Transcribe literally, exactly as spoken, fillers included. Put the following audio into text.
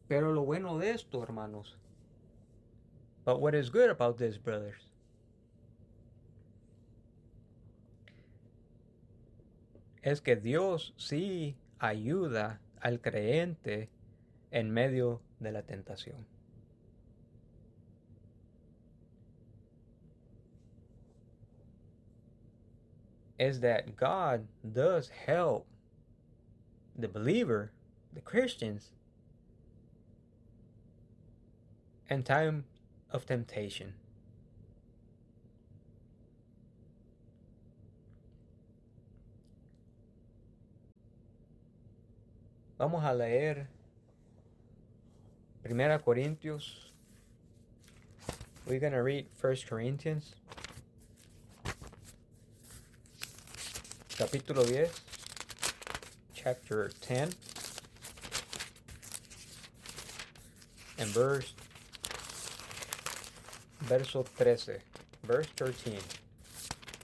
Pero lo bueno de esto, hermanos, but what is good about this, brothers, es que Dios sí ayuda al creyente en medio de la tentación. Is that God does help the believer, the Christians, in time of temptation. Vamos a leer Primera Corintios. We're going to read First Corinthians, capítulo diez, chapter ten, and verse, verso trece, verse thirteen.